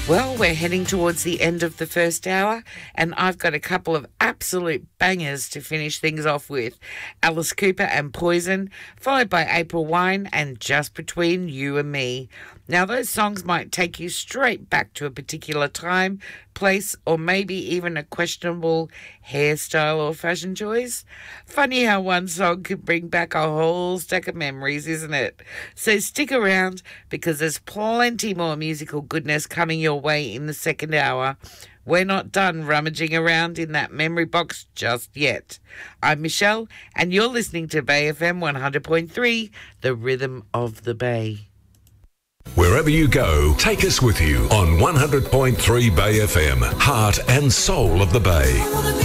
Well, we're heading towards the end of the first hour, and I've got a couple of absolute bangers to finish things off with. Alice Cooper and Poison, followed by April Wine and Just Between You and Me. Now, those songs might take you straight back to a particular time, place, or maybe even a questionable hairstyle or fashion choice. Funny how one song could bring back a whole stack of memories, isn't it? So stick around, because there's plenty more musical goodness coming your way in the second hour. We're not done rummaging around in that memory box just yet. I'm Michelle, and you're listening to Bay FM 100.3, the rhythm of the Bay. Wherever you go, take us with you on 100.3 Bay FM, heart and soul of the Bay.